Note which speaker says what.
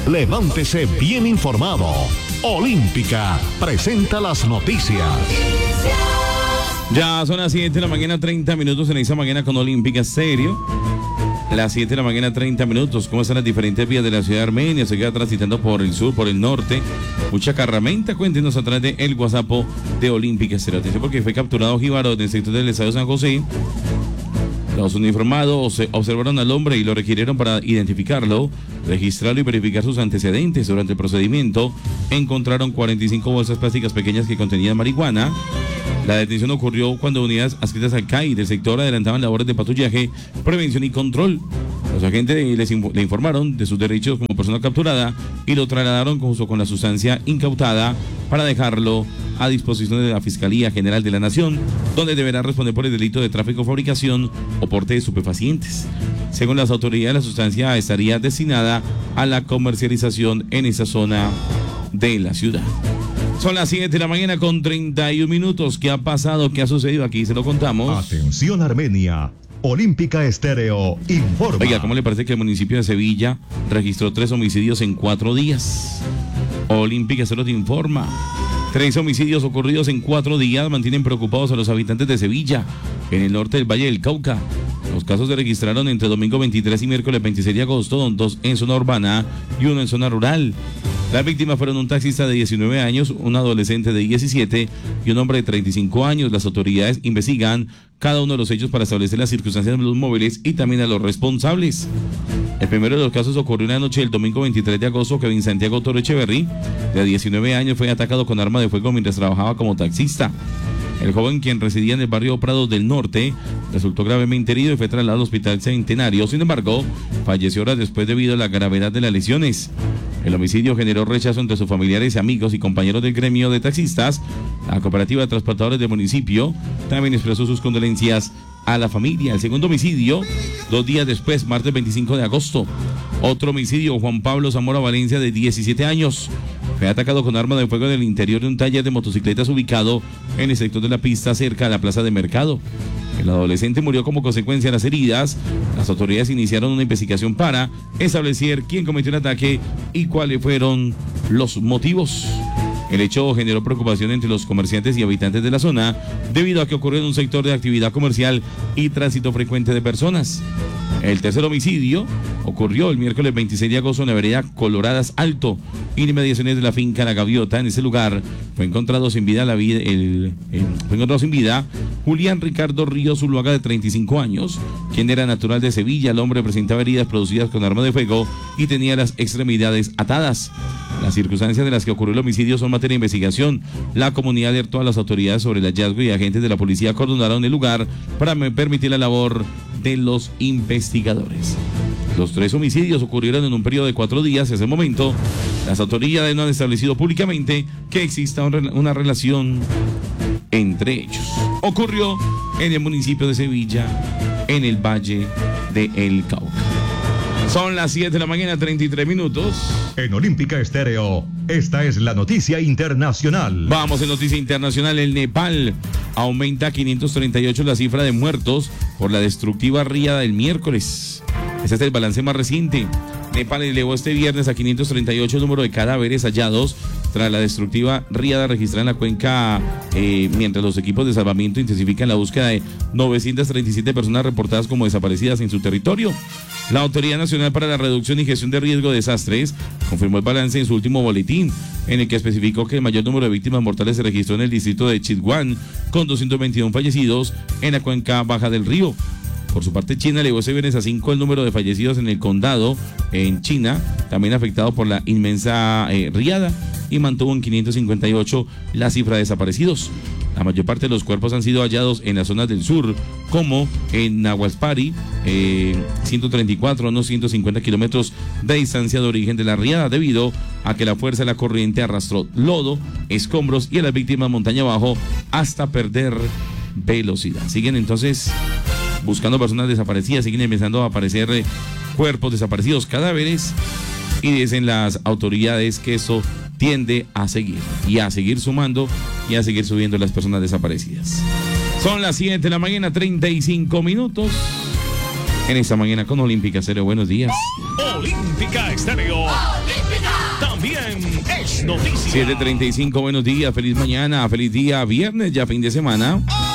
Speaker 1: Levántese bien informado. Olímpica presenta las noticias.
Speaker 2: Ya son las 7 de la mañana, 30 minutos en esta mañana con Olímpica Estéreo. Las 7 de la mañana, 30 minutos. ¿Cómo están las diferentes vías de la ciudad de Armenia? Se queda transitando por el sur, por el norte. Mucha carramenta. Cuéntenos a través de el WhatsApp de Olímpica Estéreo. Atención porque fue capturado Jíbaro del sector del Estadio San José. Los uniformados observaron al hombre y lo requirieron para identificarlo, registrarlo y verificar sus antecedentes. Durante el procedimiento encontraron 45 bolsas plásticas pequeñas que contenían marihuana. La detención ocurrió cuando unidades adscritas al CAI del sector adelantaban labores de patrullaje, prevención y control. Los agentes le informaron de sus derechos como persona capturada y lo trasladaron junto con la sustancia incautada para dejarlo a disposición de la Fiscalía General de la Nación, donde deberá responder por el delito de tráfico, fabricación o porte de estupefacientes. Según las autoridades, la sustancia estaría destinada a la comercialización en esa zona de la ciudad. Son las 7 de la mañana con 31 minutos. ¿Qué ha pasado? ¿Qué ha sucedido? Aquí se lo contamos.
Speaker 1: Atención Armenia. Olímpica Estéreo informa.
Speaker 2: Oiga, ¿cómo le parece que el municipio de Sevilla registró 3 homicidios en 4 días? Olímpica Estéreo te informa. 3 homicidios ocurridos en 4 días mantienen preocupados a los habitantes de Sevilla, en el norte del Valle del Cauca. Los casos se registraron entre domingo 23 y miércoles 26 de agosto, 2 en zona urbana y 1 en zona rural. Las víctimas fueron un taxista de 19 años, un adolescente de 17 y un hombre de 35 años. Las autoridades investigan cada uno de los hechos para establecer las circunstancias de los móviles y también a los responsables. El primero de los casos ocurrió en la noche del domingo 23 de agosto. Kevin Santiago Toro Echeverry, de 19 años, fue atacado con arma de fuego mientras trabajaba como taxista. El joven, quien residía en el barrio Prados del Norte, resultó gravemente herido y fue trasladado al Hospital Centenario. Sin embargo, falleció horas después debido a la gravedad de las lesiones. El homicidio generó rechazo entre sus familiares, amigos y compañeros del gremio de taxistas. La cooperativa de transportadores del municipio también expresó sus condolencias a la familia. El segundo homicidio, 2 días después, martes 25 de agosto. Otro homicidio, Juan Pablo Zamora Valencia, de 17 años. Fue atacado con arma de fuego en el interior de un taller de motocicletas ubicado en el sector de la pista cerca de la plaza de mercado. El adolescente murió como consecuencia de las heridas. Las autoridades iniciaron una investigación para establecer quién cometió el ataque y cuáles fueron los motivos. El hecho generó preocupación entre los comerciantes y habitantes de la zona debido a que ocurrió en un sector de actividad comercial y tránsito frecuente de personas. El tercer homicidio ocurrió el miércoles 26 de agosto en la vereda Coloradas Alto, inmediaciones de la finca La Gaviota. En ese lugar fue encontrado sin vida Julián Ricardo Ríos Zuluaga, de 35 años, quien era natural de Sevilla. El hombre presentaba heridas producidas con arma de fuego y tenía las extremidades atadas. Las circunstancias de las que ocurrió el homicidio son materia de investigación. La comunidad alertó a las autoridades sobre el hallazgo y agentes de la policía acordonaron el lugar para permitir la labor de los investigadores. Los 3 homicidios ocurrieron en un periodo de 4 días. En ese momento, las autoridades no han establecido públicamente que exista una relación entre ellos. Ocurrió en el municipio de Sevilla, en el Valle del Cauca. Son las 7 de la mañana, 33 minutos.
Speaker 1: En Olímpica Estéreo, esta es la noticia internacional.
Speaker 2: Vamos en noticia internacional. El Nepal aumenta a 538 la cifra de muertos por la destructiva riada del miércoles. Este es el balance más reciente. Nepal elevó este viernes a 538 el número de cadáveres hallados tras la destructiva riada registrada en la cuenca, mientras los equipos de salvamiento intensifican la búsqueda de 937 personas reportadas como desaparecidas en su territorio. La Autoridad Nacional para la Reducción y Gestión de Riesgo de Desastres confirmó el balance en su último boletín, en el que especificó que el mayor número de víctimas mortales se registró en el distrito de Chitwan, con 221 fallecidos en la cuenca baja del río. Por su parte, China elevó ese viernes a 5 el número de fallecidos en el condado en China, también afectado por la inmensa riada, y mantuvo en 558 la cifra de desaparecidos. La mayor parte de los cuerpos han sido hallados en las zonas del sur, como en Nahuaspari, 134 a unos 150 kilómetros de distancia de origen de la riada, debido a que la fuerza de la corriente arrastró lodo, escombros y a las víctimas montaña abajo hasta perder velocidad. Siguen entonces buscando personas desaparecidas, siguen empezando a aparecer cuerpos desaparecidos, cadáveres, y dicen las autoridades que eso tiende a seguir y a seguir sumando y a seguir subiendo las personas desaparecidas. Son las 7 de la mañana, 35 minutos. En esta mañana con Olímpica Estéreo, buenos días.
Speaker 1: Olímpica Estéreo. Olímpica
Speaker 3: también es noticia.
Speaker 2: 7:35, buenos días, feliz mañana, feliz día, viernes, ya fin de semana.